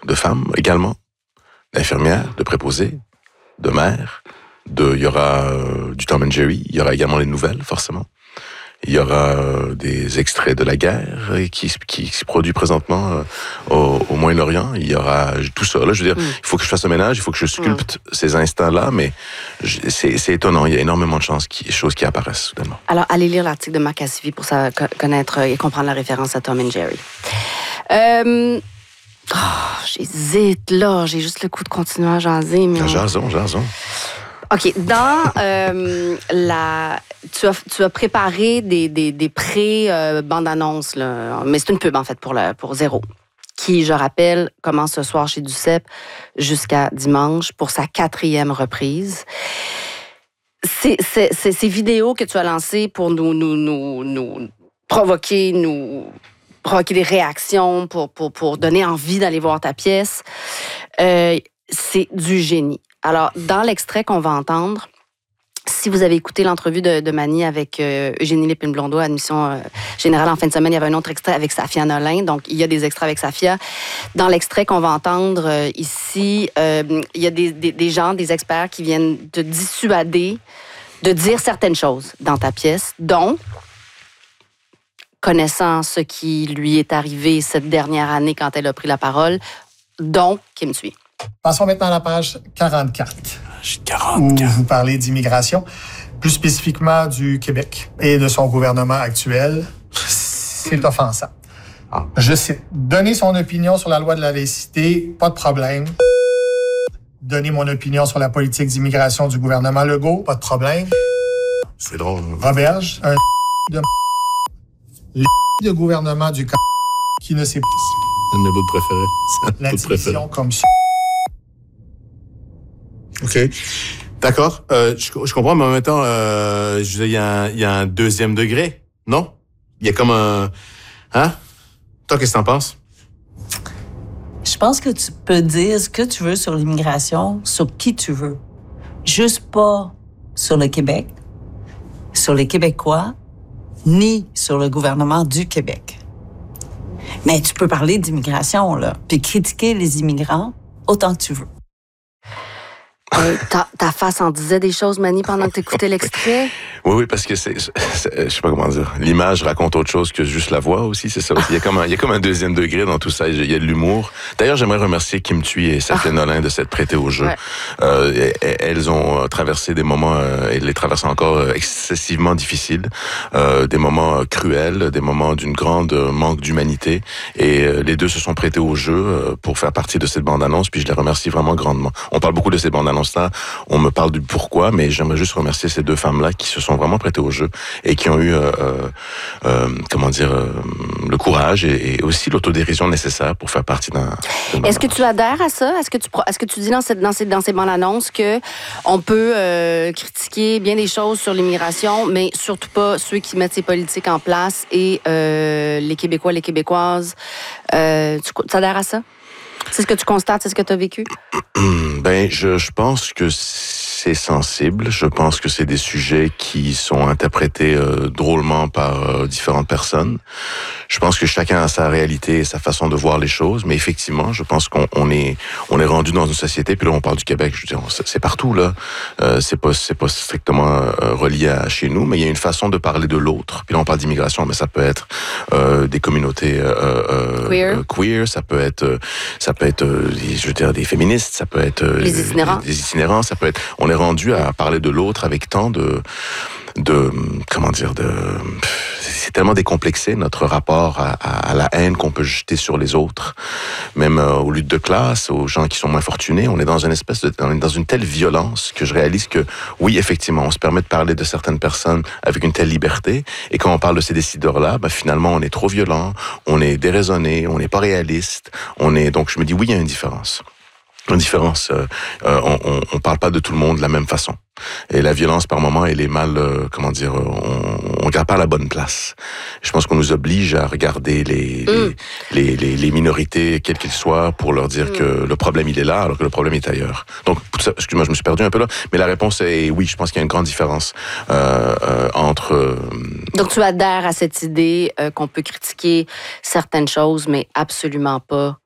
de femmes également, d'infirmières, de préposés, de mères. Il y aura du Tom and Jerry, il y aura également les nouvelles, forcément. Il y aura des extraits de la guerre qui se produit présentement au Moyen-Orient. Il y aura tout ça. Là, je veux dire, il faut que je fasse le ménage, il faut que je sculpte ces instants-là, mais c'est étonnant. Il y a énormément de choses qui apparaissent soudainement. Alors, allez lire l'article de Marc Cassivi pour connaître et comprendre la référence à Tom and Jerry. J'hésite, là. J'ai juste le coup de continuer à jaser. Mais Jason. OK. Dans tu as préparé des pré-bandes-annonces, là. Mais c'est une pub, en fait, pour Zéro, qui, je rappelle, commence ce soir chez Duceppe jusqu'à dimanche pour sa 4e reprise. Ces vidéos que tu as lancées pour nous provoquer des réactions, pour donner envie d'aller voir ta pièce, c'est du génie. Alors, dans l'extrait qu'on va entendre, si vous avez écouté l'entrevue de Mani avec Eugénie Lépine-Blondeau à Admission Générale en fin de semaine, il y avait un autre extrait avec Safia Nolin. Donc, il y a des extraits avec Safia. Dans l'extrait qu'on va entendre ici, il y a des gens, des experts qui viennent te dissuader de dire certaines choses dans ta pièce, dont, connaissant ce qui lui est arrivé cette dernière année quand elle a pris la parole, dont Kim Thuy. Passons maintenant à la page 44. Page 44. Où vous parlez d'immigration, plus spécifiquement du Québec et de son gouvernement actuel. C'est offensant. Je cite. Donner son opinion sur la loi de la laïcité, pas de problème. Donner mon opinion sur la politique d'immigration du gouvernement Legault, pas de problème. C'est drôle. Roberge, un de de gouvernement du qui ne sait pas. C'est un de mes bouts préférés. La division comme ça. OK. D'accord. Je comprends, mais en même temps, je veux dire, il y a un deuxième degré, non? Il y a comme un... Hein? Toi, qu'est-ce que t'en penses? Je pense que tu peux dire ce que tu veux sur l'immigration, sur qui tu veux. Juste pas sur le Québec, sur les Québécois, ni sur le gouvernement du Québec. Mais tu peux parler d'immigration, là, puis critiquer les immigrants autant que tu veux. Ta face en disait des choses, Mani, pendant que tu écoutais l'extrait? Oui, parce que je sais pas comment dire. L'image raconte autre chose que juste la voix aussi, c'est ça aussi. Il y a comme un deuxième degré dans tout ça. Il y a de l'humour. D'ailleurs, j'aimerais remercier Kim Thuy et Safia Nolin de s'être prêtées au jeu. Ouais. Elles ont traversé des moments, et les traversent encore excessivement difficiles, des moments cruels, des moments d'une grande manque d'humanité. Et les deux se sont prêtées au jeu pour faire partie de cette bande-annonce. Puis je les remercie vraiment grandement. On parle beaucoup de ces bandes-annonces-là. On me parle du pourquoi, mais j'aimerais juste remercier ces deux femmes-là qui se sont vraiment prêtées au jeu et qui ont eu, le courage et aussi l'autodérision nécessaire pour faire partie d'un... Est-ce que tu adhères à ça? Est-ce que tu dis dans ces bandes annonces que on peut critiquer bien des choses sur l'immigration, mais surtout pas ceux qui mettent ces politiques en place et les Québécois, les Québécoises? Tu adhères à ça? C'est ce que tu constates, c'est ce que tu as vécu? Ben, je pense que c'est sensible. Je pense que c'est des sujets qui sont interprétés drôlement par différentes personnes. Je pense que chacun a sa réalité et sa façon de voir les choses, mais effectivement, je pense qu'on est rendu dans une société, puis là on parle du Québec, je veux dire, c'est partout là. C'est pas strictement relié à chez nous, mais il y a une façon de parler de l'autre. Puis là on parle d'immigration, mais ça peut être des communautés queer, ça peut être je veux dire des féministes, ça peut être les itinérants, ça peut être. On est rendu à parler de l'autre avec tant c'est tellement décomplexé notre rapport à la haine qu'on peut jeter sur les autres, même aux luttes de classe, aux gens qui sont moins fortunés. On est dans dans une telle violence que je réalise que oui, effectivement, on se permet de parler de certaines personnes avec une telle liberté, et quand on parle de ces décideurs-là, finalement, on est trop violent, on est déraisonné, on n'est pas réaliste, donc je me dis oui, il y a une différence. On parle pas de tout le monde de la même façon. Et la violence, par moment, elle est mal, on regarde pas à la bonne place. Je pense qu'on nous oblige à regarder les minorités, quelles qu'elles soient, pour leur dire que le problème, il est là, alors que le problème est ailleurs. Donc, excuse-moi, je me suis perdu un peu là, mais la réponse est oui, je pense qu'il y a une grande différence entre... Donc, tu adhères à cette idée qu'on peut critiquer certaines choses, mais absolument pas